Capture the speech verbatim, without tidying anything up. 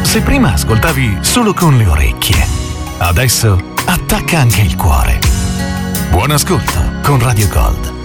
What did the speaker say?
Se prima ascoltavi solo con le orecchie, adesso attacca anche il cuore. Buon ascolto con Radio Gold.